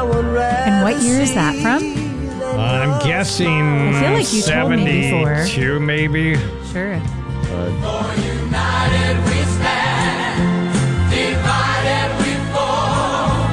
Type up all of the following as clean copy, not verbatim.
And what year is that from? I'm guessing I feel like you told me before. 72 maybe. Sure. United we stand, divided we fall.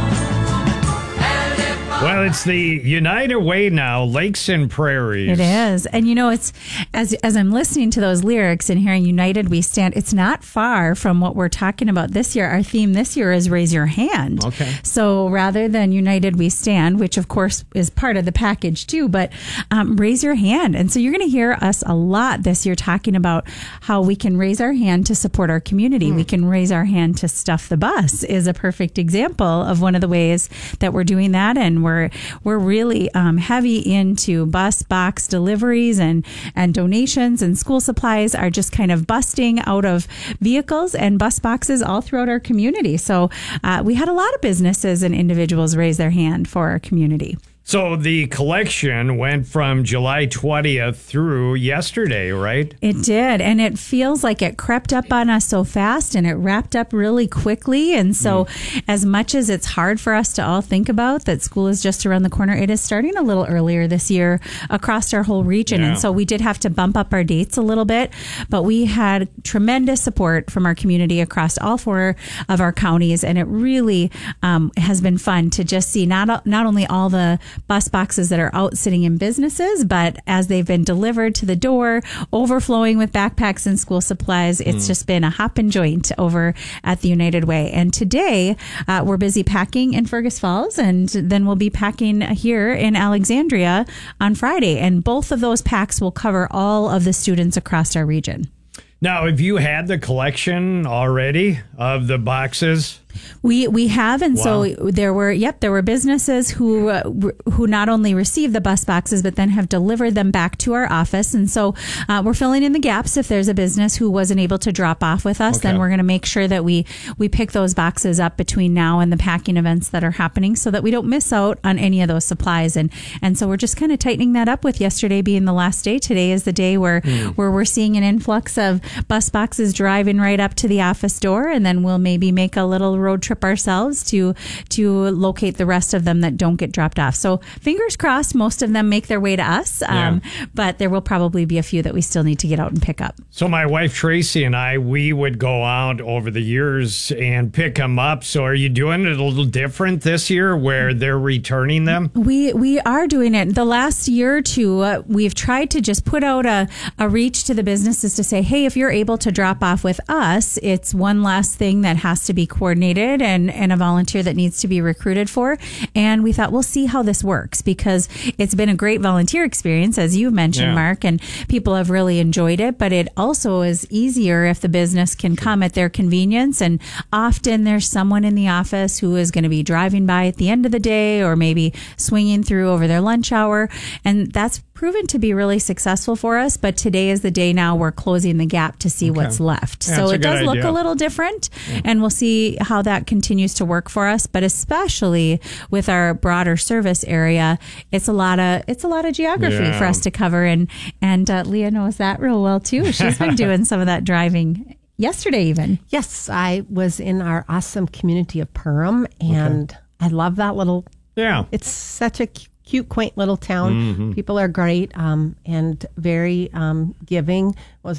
Well, it's the United Way now, Lakes and Prairies. It is. And it's as I'm listening to those lyrics and hearing United We Stand, it's not far from what we're talking about this year. Our theme this year is Raise Your Hand. Okay. So rather than United We Stand, which of course is part of the package too, but raise your hand. And so you're going to hear us a lot this year talking about how we can raise our hand to support our community. We can raise our hand to stuff the bus is a perfect example of one of the ways that we're doing that. And we're really heavy into bus box deliveries and donations, and school supplies are just kind of busting out of vehicles and bus boxes all throughout our community. So we had a lot of businesses and individuals raise their hand for our community. So the collection went from July 20th through yesterday, right? It did. And it feels like it crept up on us so fast and it wrapped up really quickly. And so as much as it's hard for us to all think about that school is just around the corner, it is starting a little earlier this year across our whole region. Yeah. And so we did have to bump up our dates a little bit, but we had tremendous support from our community across all 4 of our counties. And it really has been fun to just see not only all the bus boxes that are out sitting in businesses, but as they've been delivered to the door, overflowing with backpacks and school supplies, it's just been a hoppin' joint over at the United Way. And today we're busy packing in Fergus Falls, and then we'll be packing here in Alexandria on Friday. And both of those packs will cover all of the students across our region. Now, have you had the collection already of the boxes? We have, and so there were businesses who not only received the bus boxes but then have delivered them back to our office, and so we're filling in the gaps. If there's a business who wasn't able to drop off with us, then we're going to make sure that we pick those boxes up between now and the packing events that are happening, so that we don't miss out on any of those supplies. And so we're just kind of tightening that up, with yesterday being the last day. Today is the day where we're seeing an influx of bus boxes driving right up to the office door, and then we'll maybe make a little road trip ourselves to locate the rest of them that don't get dropped off. So fingers crossed, most of them make their way to us, but there will probably be a few that we still need to get out and pick up. So my wife Tracy and I, we would go out over the years and pick them up. So are you doing it a little different this year where they're returning them? We are doing it. The last year or two, we've tried to just put out a reach to the businesses to say, hey, if you're able to drop off with us, it's one last thing that has to be coordinated and a volunteer that needs to be recruited for. And we thought, we'll see how this works, because it's been a great volunteer experience, as you mentioned, Mark, and people have really enjoyed it. But it also is easier if the business can come at their convenience. And often there's someone in the office who is going to be driving by at the end of the day, or maybe swinging through over their lunch hour. And that's proven to be really successful for us. But today is the day now we're closing the gap to see what's left. Yeah, so it does look idea. a little different, and we'll see how that continues to work for us. But especially with our broader service area, it's a lot of geography for us to cover. And Leah knows that real well too. She's been doing some of that driving yesterday even. Yes, I was in our awesome community of Perham, and I love that little. Yeah, it's such a cute, quaint little town. People are great and very giving.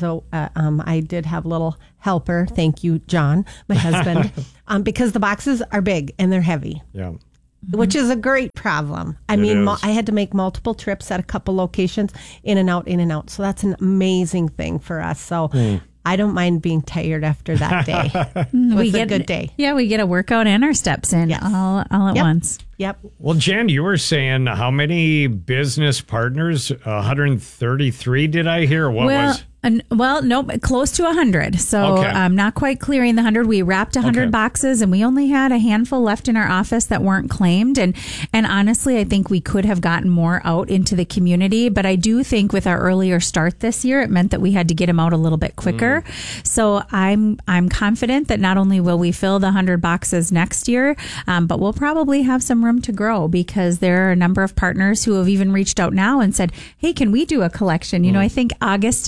I did have a little helper. Thank you, John, my husband, because the boxes are big and they're heavy. Yeah. Which is a great problem. I had to make multiple trips at a couple locations, in and out. So that's an amazing thing for us. So I don't mind being tired after that day. It was a good day. Yeah, we get a workout and our steps in all at once. Yep. Well, Jen, you were saying how many business partners? 133, did I hear? What was? No, close to 100. So not quite clearing the 100. We wrapped 100 boxes, and we only had a handful left in our office that weren't claimed. And honestly, I think we could have gotten more out into the community. But I do think with our earlier start this year, it meant that we had to get them out a little bit quicker. So I'm confident that not only will we fill the 100 boxes next year, but we'll probably have some room to grow, because there are a number of partners who have even reached out now and said, hey, can we do a collection? I think August is the month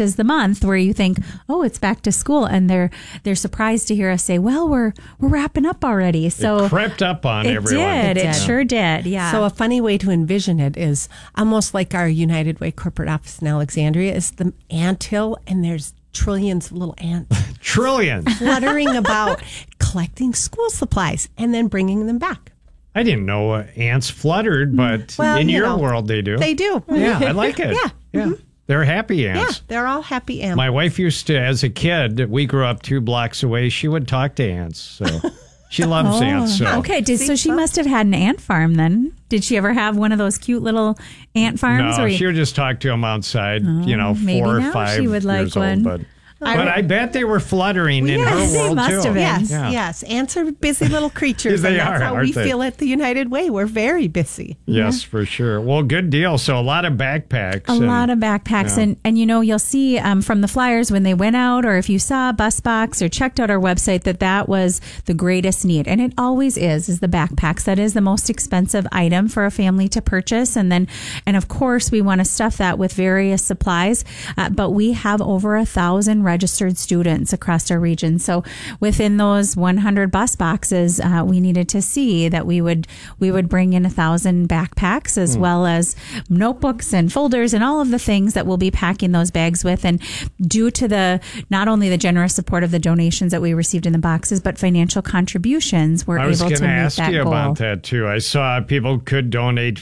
month where you think, oh, it's back to school, and they're surprised to hear us say, well, we're wrapping up already. So it crept up on everyone. It sure did. Yeah. So a funny way to envision it is almost like our United Way corporate office in Alexandria is the anthill, and there's trillions of little ants Trillions. fluttering about, collecting school supplies and then bringing them back. I didn't know ants fluttered, but Well, in you your know, world they do. They do. Yeah, I like it. Yeah. They're happy Yeah, ants. they're all happy ants. My wife used to, as a kid, we grew up 2 blocks away. She would talk to ants. So she loves ants. So. Okay, so she must have had an ant farm then. Did she ever have one of those cute little ant farms? No, where she would just talk to them outside, maybe 4 or now 5 she would like years one. old. But I bet they were fluttering in Yes, her they world must too. have been. Yes, Yeah. yes. Ants are busy little creatures. They and that's are, how aren't we they? feel at the United Way. We're very busy. Yes, for sure. Well, good deal. So a lot of backpacks. A lot of backpacks. Yeah. And you'll see from the flyers when they went out, or if you saw a bus box or checked out our website, that was the greatest need. And it always is the backpacks. That is the most expensive item for a family to purchase. And of course, we want to stuff that with various supplies. But we have over 1,000 registered students across our region. So within those 100 bus boxes, we needed to see that we would bring in 1,000 backpacks, as well as notebooks and folders and all of the things that we'll be packing those bags with. And due to not only the generous support of the donations that we received in the boxes, but financial contributions, we're I was able going to to meet ask that you goal. about that too. I saw people could donate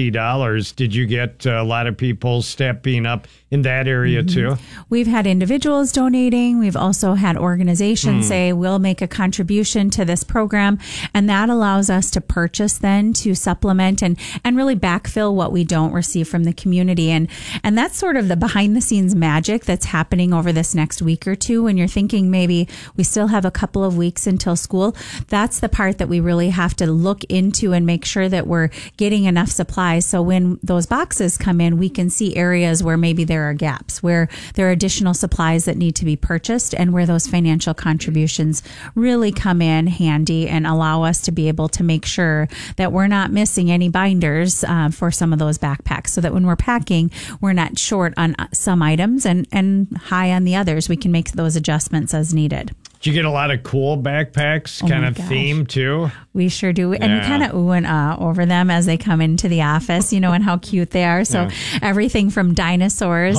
$50. Did you get a lot of people stepping up in that area too? We've had individuals donating. We've also had organizations say, we'll make a contribution to this program. And that allows us to purchase then to supplement and really backfill what we don't receive from the community. And that's sort of the behind the scenes magic that's happening over this next week or two. When you're thinking maybe we still have a couple of weeks until school, that's the part that we really have to look into and make sure that we're getting enough supplies. So when those boxes come in, we can see areas where maybe there are gaps, where there are additional supplies that need to be purchased, and where those financial contributions really come in handy and allow us to be able to make sure that we're not missing any binders for some of those backpacks, so that when we're packing, we're not short on some items and high on the others. We can make those adjustments as needed. Did you get a lot of cool backpacks, kind of theme too? We sure do. And we kind of ooh and ah over them as they come into the office, and how cute they are. So everything from dinosaurs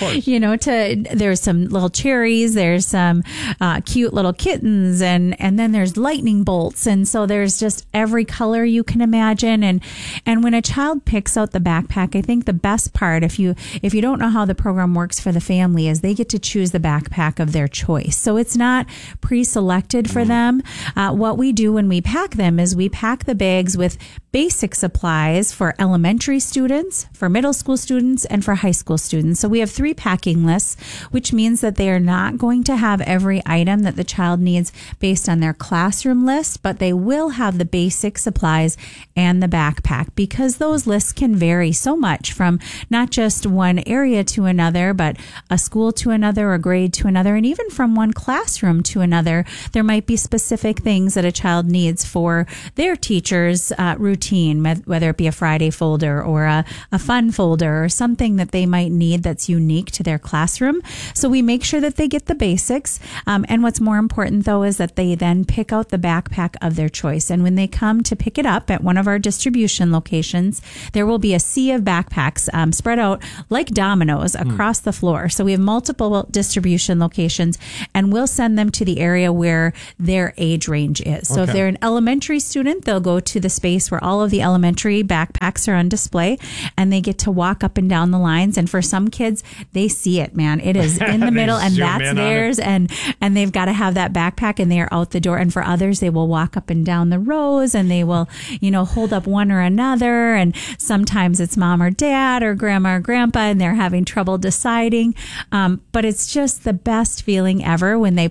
to there's some little cherries, there's some cute little kittens, and then there's lightning bolts. And so there's just every color you can imagine. And when a child picks out the backpack, I think the best part, if you don't know how the program works for the family, is they get to choose the backpack of their choice. So it's not pre-selected for them. What we do when we pack them is we pack the bags with basic supplies for elementary students, for middle school students, and for high school students. So we have 3 packing lists, which means that they are not going to have every item that the child needs based on their classroom list, but they will have the basic supplies and the backpack, because those lists can vary so much from not just one area to another, but a school to another, a grade to another, and even from one classroom to another. There might be specific things that a child needs for their teacher's routine, whether it be a Friday folder or a fun folder or something that they might need that's unique to their classroom. So we make sure that they get the basics. And what's more important, though, is that they then pick out the backpack of their choice. And when they come to pick it up at one of our distribution locations, there will be a sea of backpacks spread out like dominoes across the floor. So we have multiple distribution locations, and we'll send them to the area where their age range is. So if they're an elementary student, they'll go to the space where all of the elementary backpacks are on display, and they get to walk up and down the lines. And for some kids, they see it, man. It is in the middle, and that's theirs, and they've got to have that backpack, and they are out the door. And for others, they will walk up and down the rows, and they will, hold up one or another. And sometimes it's mom or dad or grandma or grandpa, and they're having trouble deciding. But it's just the best feeling ever when they put that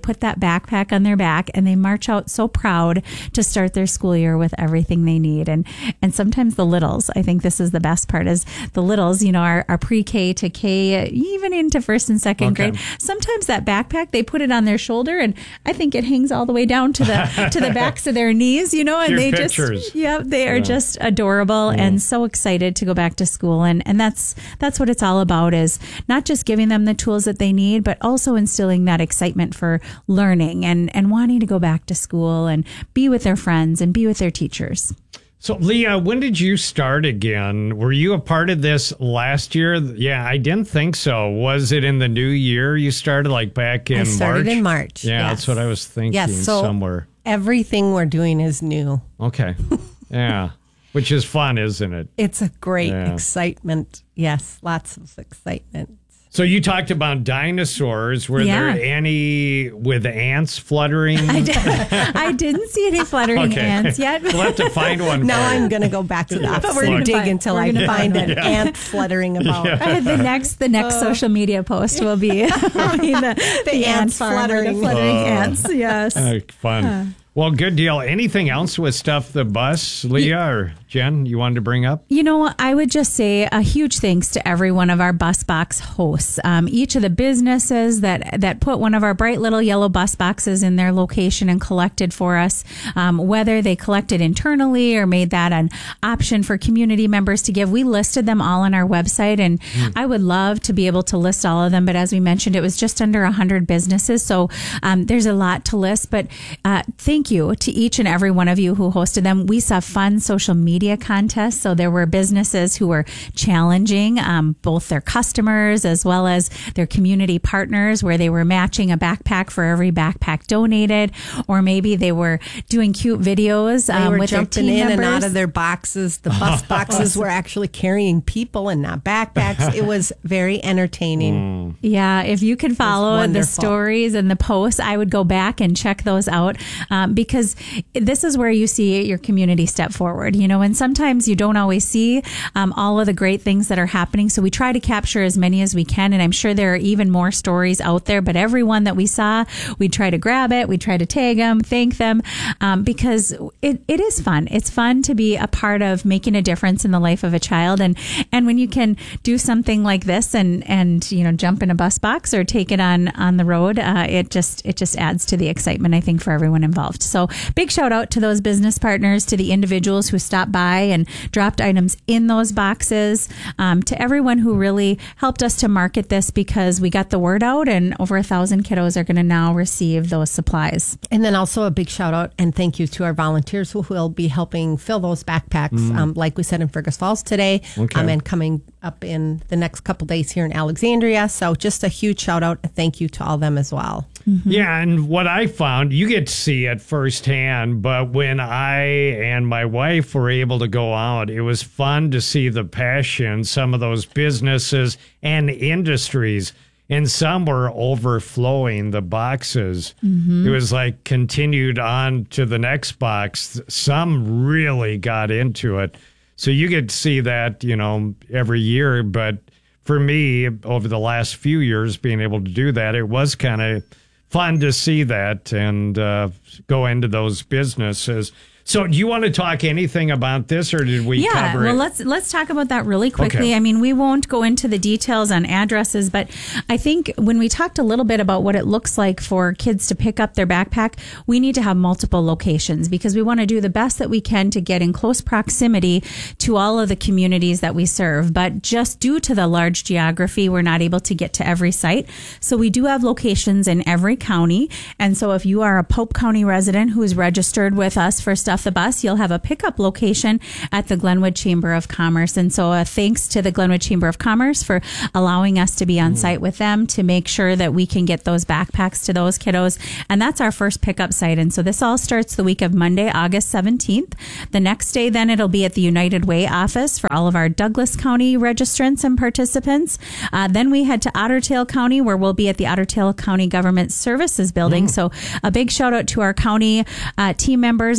backpack on their back, and they march out so proud to start their school year with everything they need. And sometimes the littles, I think this is the best part, is the littles, are pre-K to K, even into first and second grade. Sometimes that backpack, they put it on their shoulder, and I think it hangs all the way down to the backs of their knees, and they pictures. They are just adorable and so excited to go back to school. And that's what it's all about, is not just giving them the tools that they need, but also instilling that excitement for learning and wanting to go back to school and be with their friends and be with their teachers. So, Leah, when did you start again? Were you a part of this last year? Yeah, I didn't think so. Was it in the new year you started, like back in March? I started in March. Yeah, yes. That's what I was thinking somewhere. Everything we're doing is new. Okay. Yeah. Which is fun, isn't it? It's a great excitement. Yes, lots of excitement. So you talked about dinosaurs. Were there any with ants fluttering? I didn't see any fluttering ants yet. We'll have to find one. Now I'm going to go back to the office and dig until I find an ant fluttering about. The next social media post will be the ants fluttering. Ants. Yes. Fun. Well, good deal. Anything else with Stuff the Bus, Leah or Jen, you wanted to bring up? I would just say a huge thanks to every one of our bus box hosts. Each of the businesses that put one of our bright little yellow bus boxes in their location and collected for us, whether they collected internally or made that an option for community members to give. We listed them all on our website, and I would love to be able to list all of them. But as we mentioned, it was just under 100 businesses. So there's a lot to list. But thank you to each and every one of you who hosted them. We saw fun social media contests. So there were businesses who were challenging both their customers as well as their community partners, where they were matching a backpack for every backpack donated, or maybe they were doing cute videos they were with jumping their team in members. and out of their boxes. The bus boxes were actually carrying people and not backpacks. It was very entertaining. Yeah, if you could follow the stories and the posts, I would go back and check those out, because this is where you see your community step forward, and sometimes you don't always see all of the great things that are happening. So we try to capture as many as we can, and I'm sure there are even more stories out there, but everyone that we saw, we try to grab it, we try to tag them, thank them, because it is fun. It's fun to be a part of making a difference in the life of a child, and when you can do something like this and jump in a bus box or take it on the road, it just adds to the excitement, I think, for everyone involved. So big shout out to those business partners, to the individuals who stopped by and dropped items in those boxes, to everyone who really helped us to market this, because we got the word out and over 1,000 kiddos are going to now receive those supplies. And then also a big shout out and thank you to our volunteers who will be helping fill those backpacks, like we said in Fergus Falls today, and coming up in the next couple days here in Alexandria. So just a huge shout out and thank you to all them as well. Yeah, and what I found, you get to see it firsthand, but when I and my wife were able to go out, it was fun to see the passion, some of those businesses and industries, and some were overflowing the boxes. It was like continued on to the next box. Some really got into it. So you get to see that, every year, but for me, over the last few years, being able to do that, it was kind of fun to see that and go into those businesses. So do you want to talk anything about this, or did we cover it? Yeah, well, let's talk about that really quickly. Okay. I mean, we won't go into the details on addresses, but I think when we talked a little bit about what it looks like for kids to pick up their backpack, we need to have multiple locations, because we want to do the best that we can to get in close proximity to all of the communities that we serve. But just due to the large geography, we're not able to get to every site. So we do have locations in every county. And so if you are a Pope County resident who is registered with us for Stuff the Bus, you'll have a pickup location at the Glenwood Chamber of Commerce. And so thanks to the Glenwood Chamber of Commerce for allowing us to be on site with them to make sure that we can get those backpacks to those kiddos. And that's our first pickup site. And so this all starts the week of Monday, August 17th. The next day, then it'll be at the United Way office for all of our Douglas County registrants and participants. Then we head to Otter Tail County, where we'll be at the Otter Tail County Government Services Building. So a big shout out to our county team members and partners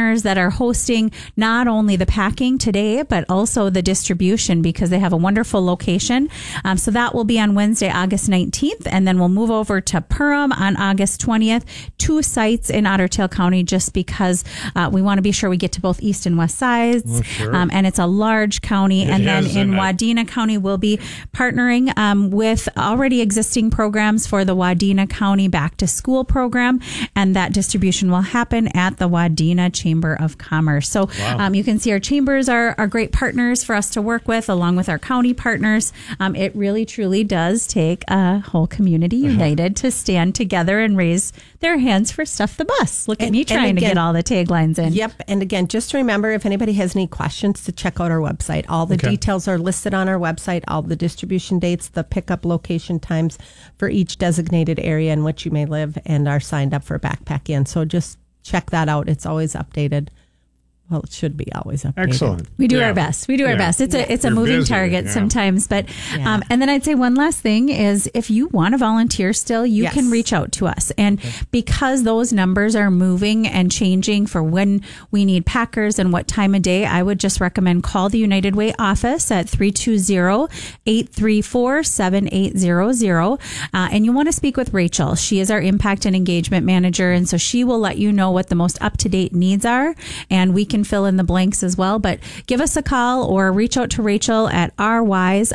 partners that are hosting not only the packing today, but also the distribution because they have a wonderful location. So that will be on Wednesday, August 19th. And then we'll move over to Perham on August 20th. 2 sites in Otter Tail County just because we want to be sure we get to both east and west sides. Sure. And it's a large county. And then in Wadena County, we'll be partnering with already existing programs for the Wadena County Back to School program. And that distribution will happen at the Wadena Chamber of Commerce. So you can see our chambers are great partners for us to work with along with our county partners. It really, truly does take a whole community united to stand together and raise their hands for Stuff the Bus. Look at me trying to get all the taglines in. Yep. And again, just remember, if anybody has any questions, to check out our website. All the details are listed on our website, all the distribution dates, the pickup location times for each designated area in which you may live and are signed up for Backpack In. So just check that out. It's always updated. Well, it should be always updated. Excellent. We do our best. We do our best. It's a You're moving busy, target sometimes. But and then I'd say one last thing is if you want to volunteer still, you can reach out to us. And because those numbers are moving and changing for when we need packers and what time of day, I would just recommend call the United Way office at 320-834-7800. And you want to speak with Rachel. She is our impact and engagement manager. And so she will let you know what the most up-to-date needs are. And we can fill in the blanks as well, but give us a call or reach out to Rachel at rwise,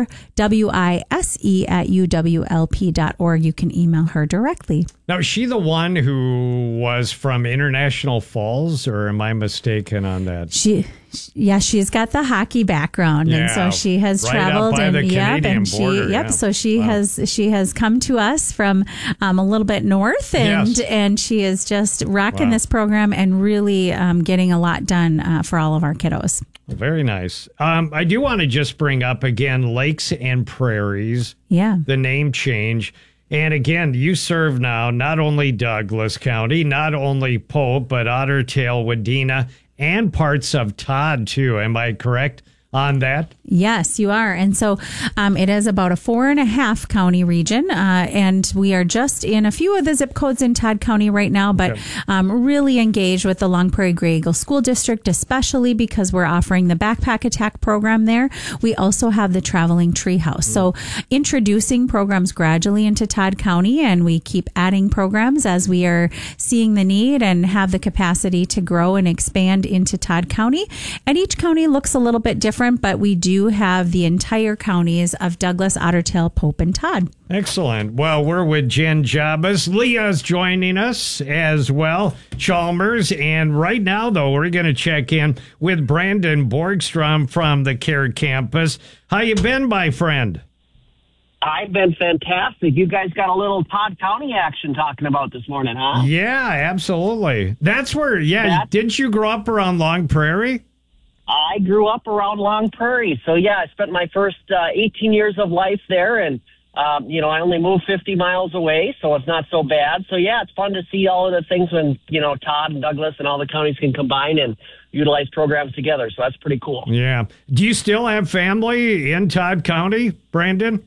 RWISE at uwlp.org. You can email her directly. Now, is she the one who was from International Falls, or am I mistaken on that? She's got the hockey background, and so she has traveled up by the Canadian border, so she has come to us from a little bit north, and she is just rocking this program and really getting a lot done for all of our kiddos. Very nice. I do want to just bring up again Lakes and Prairies. Yeah, the name change. And again, you serve now not only Douglas County, not only Pope, but Otter Tail, Wadena, and parts of Todd, too. Am I correct on that? Yes, you are. And so it is about a 4.5 county region. And we are just in a few of the zip codes in Todd County right now, but really engaged with the Long Prairie Grey Eagle School District, especially because we're offering the Backpack Attack program there. We also have the Traveling Treehouse. So introducing programs gradually into Todd County, and we keep adding programs as we are seeing the need and have the capacity to grow and expand into Todd County. And each county looks a little bit different, but we do have the entire counties of Douglas, Otter Tail, Pope, and Todd. Excellent. Well, we're with Jen Jabas. Leah's joining us as well, Chalmers. And right now, though, we're going to check in with Brandon Borgstrom from the CARE campus. How you been, my friend? I've been fantastic. You guys got a little Todd County action talking about this morning, huh? Yeah, absolutely. That's where, didn't you grow up around Long Prairie? I grew up around Long Prairie. So, I spent my first 18 years of life there. And, I only moved 50 miles away, so it's not so bad. So, it's fun to see all of the things when, Todd and Douglas and all the counties can combine and utilize programs together. So that's pretty cool. Yeah. Do you still have family in Todd County, Brandon?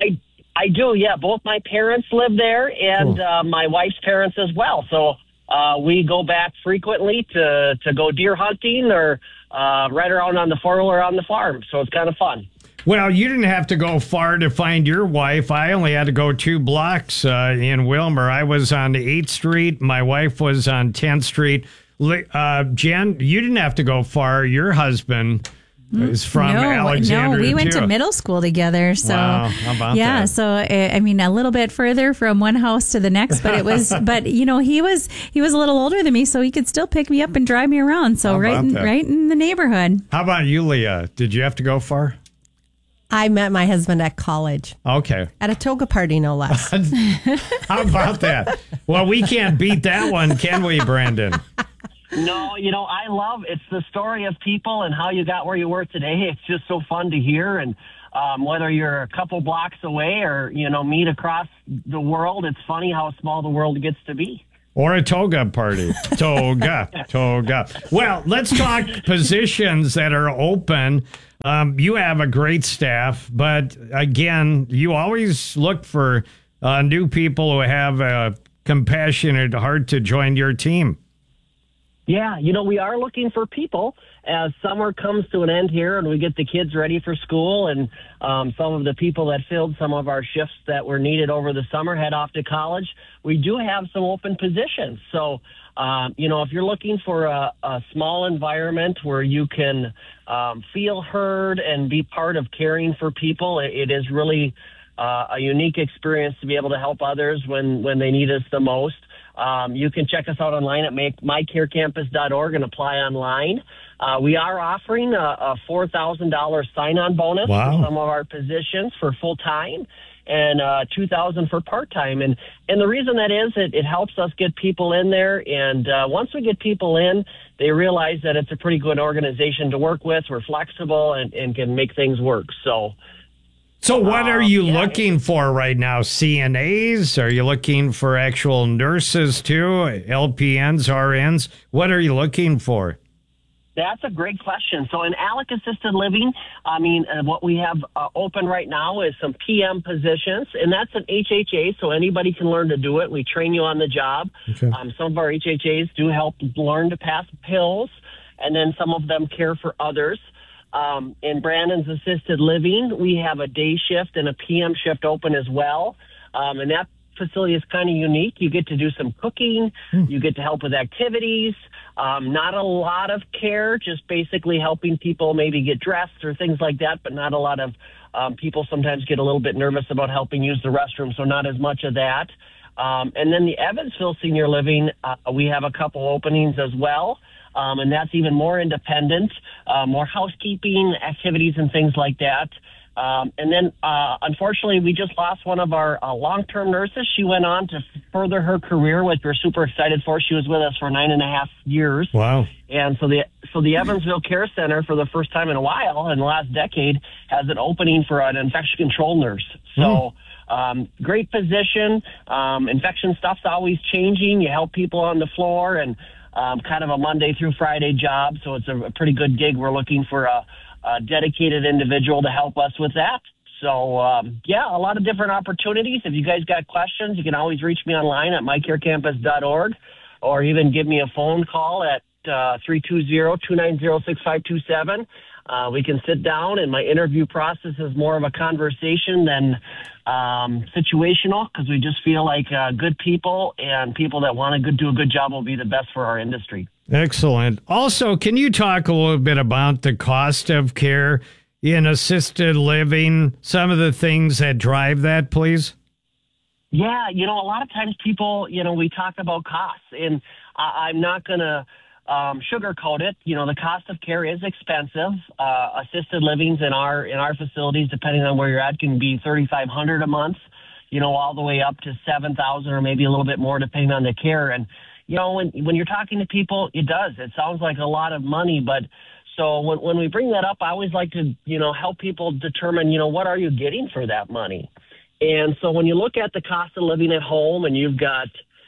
I do, yeah. Both my parents live there and my wife's parents as well. So we go back frequently to go deer hunting or right around on the 4-wheeler on the farm. So it's kind of fun. Well, you didn't have to go far to find your wife. I only had to go 2 blocks in Wilmer. I was on 8th Street. My wife was on 10th Street. Jen, you didn't have to go far. Your husband is from Alexandria. No, we went to middle school together. So, wow, how about that? So I mean, a little bit further from one house to the next, but it was, but he was a little older than me, so he could still pick me up and drive me around. So right in the neighborhood. How about you, Leah? Did you have to go far? I met my husband at college. Okay. At a toga party, no less. How about that? Well, we can't beat that one, can we, Brandon? No, I love it's the story of people and how you got where you were today. It's just so fun to hear. And whether you're a couple blocks away or, meet across the world, it's funny how small the world gets to be. Or a toga party. Toga. Well, let's talk positions that are open. You have a great staff, but again, you always look for new people who have a compassionate heart to join your team. Yeah, we are looking for people as summer comes to an end here and we get the kids ready for school, and some of the people that filled some of our shifts that were needed over the summer head off to college. We do have some open positions. So, if you're looking for a small environment where you can feel heard and be part of caring for people, it is really a unique experience to be able to help others when they need us the most. You can check us out online at mycarecampus.org and apply online. We are offering a $4,000 sign-on bonus for some of our positions for full-time and $2,000 for part-time. And the reason that is, it helps us get people in there. And once we get people in, they realize that it's a pretty good organization to work with. We're flexible and can make things work. So what are you looking for right now? CNAs? Are you looking for actual nurses too? LPNs, RNs? What are you looking for? That's a great question. So in ALEC assisted living, what we have open right now is some PM positions, and that's an HHA, so anybody can learn to do it. We train you on the job. Okay. Some of our HHAs do help learn to pass pills, and then some of them care for others. In Brandon's assisted living, we have a day shift and a PM shift open as well. And that facility is kind of unique. You get to do some cooking. You get to help with activities. Not a lot of care, just basically helping people maybe get dressed or things like that, but not a lot of people sometimes get a little bit nervous about helping use the restroom, so not as much of that. And then the Evansville Senior Living, we have a couple openings as well. And that's even more independent, more housekeeping activities and things like that. And then, unfortunately, we just lost one of our long-term nurses. She went on to further her career, which we're super excited for. She was with us for 9.5 years. Wow. And so the Evansville Care Center, for the first time in a while, in the last decade, has an opening for an infection control nurse. So great position. Infection stuff's always changing. You help people on the floor, and kind of a Monday through Friday job, so it's a pretty good gig. We're looking for a dedicated individual to help us with that. So, a lot of different opportunities. If you guys got questions, you can always reach me online at mycarecampus.org, or even give me a phone call at 320-290-6527. We can sit down, and my interview process is more of a conversation than situational, because we just feel like good people and people that want to do a good job will be the best for our industry. Excellent. Also, can you talk a little bit about the cost of care in assisted living, some of the things that drive that, please? Yeah, a lot of times people, we talk about costs, and I'm not going to sugarcoat it. The cost of care is expensive. Assisted livings in our facilities, depending on where you're at, can be $3,500 a month, all the way up to $7,000 or maybe a little bit more depending on the care. And, when you're talking to people, it sounds like a lot of money, but so when we bring that up, I always like to, help people determine, what are you getting for that money? And so when you look at the cost of living at home, and you've got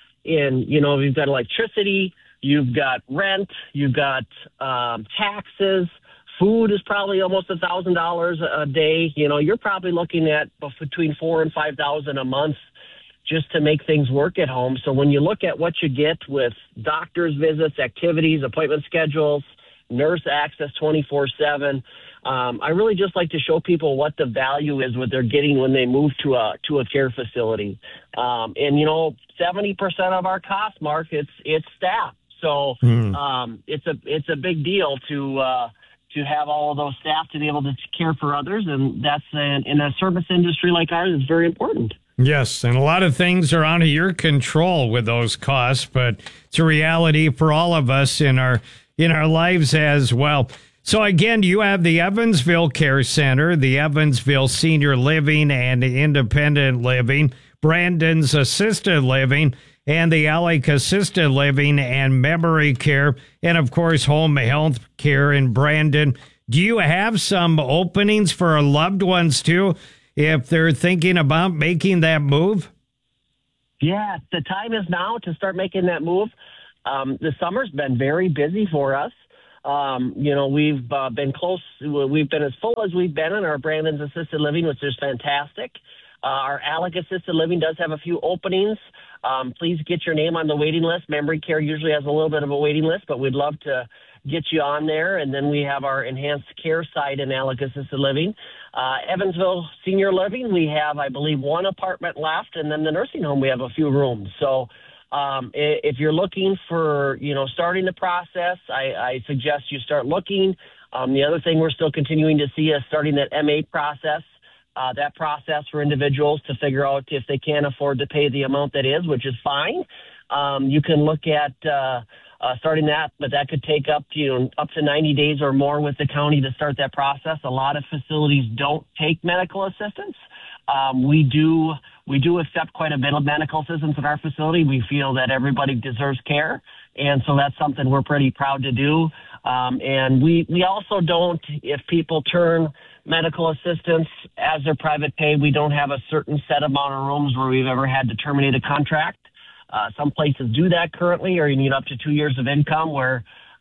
electricity, you've got rent, you've got taxes, food is probably almost $1,000 a day. You're probably looking at between $4,000 and $5,000 a month just to make things work at home. So when you look at what you get with doctor's visits, activities, appointment schedules, nurse access 24/7, I really just like to show people what the value is, what they're getting when they move to a care facility. And 70% of our cost, Mark, it's staff. So it's a big deal to have all of those staff to be able to care for others, and that's in a service industry like ours, it's very important. Yes, and a lot of things are out of your control with those costs, but it's a reality for all of us in our lives as well. So again, you have the Evansville Care Center, the Evansville Senior Living and Independent Living, Brandon's Assisted Living, and the ALEC Assisted Living and Memory Care, and of course, Home Health Care in Brandon. Do you have some openings for our loved ones too, if they're thinking about making that move? Yeah, the time is now to start making that move. The summer's been very busy for us. We've been close. We've been as full as we've been in our Brandon's Assisted Living, which is fantastic. Our ALEC Assisted Living does have a few openings. Please get your name on the waiting list. Memory Care usually has a little bit of a waiting list, but we'd love to get you on there. And then we have our enhanced care side in ALEC Assisted Living. Evansville Senior Living, we have, I believe, one apartment left, and then the nursing home, we have a few rooms. So if you're looking for, starting the process, I suggest you start looking. The other thing we're still continuing to see is starting that MA process. That process for individuals to figure out if they can't afford to pay the amount that is, which is fine. You can look at starting that, but that could take up to 90 days or more with the county to start that process. A lot of facilities don't take medical assistance. We do accept quite a bit of medical assistance in our facility. We feel that everybody deserves care, and so that's something we're pretty proud to do. And we also don't, if people turn medical assistance as their private pay, we don't have a certain set amount of rooms where we've ever had to terminate a contract. Some places do that currently, or you need up to 2 years of income where,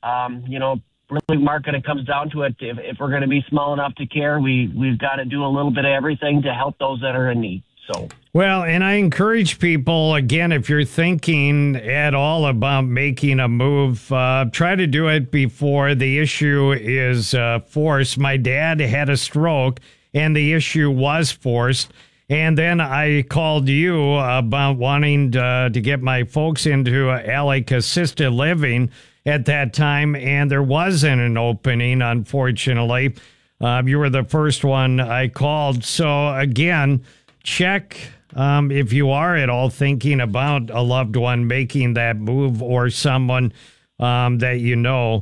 really, Mark, when it comes down to it, if we're going to be small enough to care, we've got to do a little bit of everything to help those that are in need. So. Well, and I encourage people, again, if you're thinking at all about making a move, try to do it before the issue is forced. My dad had a stroke, and the issue was forced. And then I called you about wanting to get my folks into ALEC Assisted Living at that time, and there wasn't an opening, unfortunately. You were the first one I called. So, again, check if you are at all thinking about a loved one making that move, or someone that you know,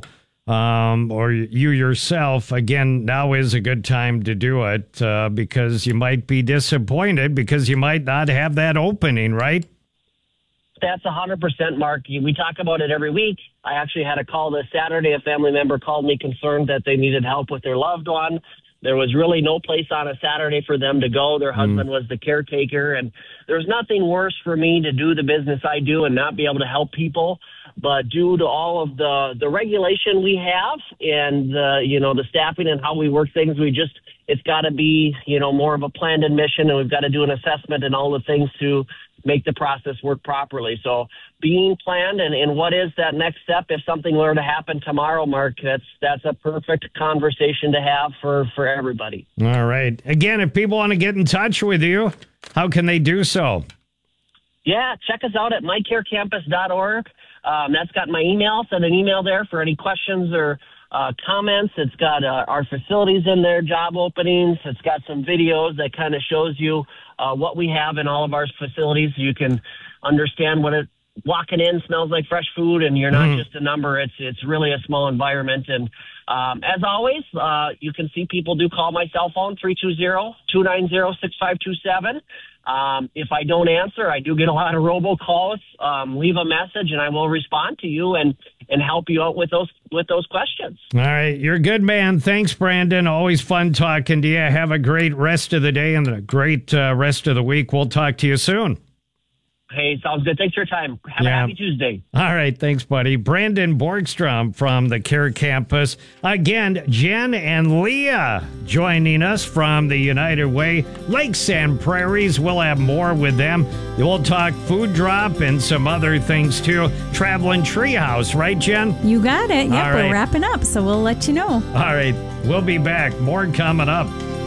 or you yourself. Again, now is a good time to do it because you might be disappointed because you might not have that opening, right? That's 100%, Mark. We talk about it every week. I actually had a call this Saturday. A family member called me concerned that they needed help with their loved one. There was really no place on a Saturday for them to go. Their husband was the caretaker, and there's nothing worse for me to do the business I do and not be able to help people. But due to all of the regulation we have and the staffing and how we work things, it's got to be more of a planned admission, and we've got to do an assessment and all the things to make the process work properly. So being planned and what is that next step if something were to happen tomorrow, Mark, that's a perfect conversation to have for everybody. All right. Again, if people want to get in touch with you, how can they do so? Yeah, check us out at mycarecampus.org. That's got my email. Send an email there for any questions or comments. It's got our facilities in there, job openings. It's got some videos that kind of shows you what we have in all of our facilities. You can understand what walking in smells like fresh food, and you're not just a number. It's really a small environment. And as always, you can see people do call my cell phone, 320-290-6527. If I don't answer, I do get a lot of robocalls. Leave a message, and I will respond to you and help you out with those questions. All right. You're a good man. Thanks, Brandon. Always fun talking to you. Have a great rest of the day and a great rest of the week. We'll talk to you soon. Hey, sounds good. Thanks for your time. Have a happy Tuesday. All right. Thanks, buddy. Brandon Borgstrom from the Care Campus. Again, Jen and Leah joining us from the United Way. Lakes and Prairies. We'll have more with them. We'll talk food drop and some other things, too. Traveling Treehouse, right, Jen? You got it. Yep, All right. We're wrapping up, so we'll let you know. All right. We'll be back. More coming up.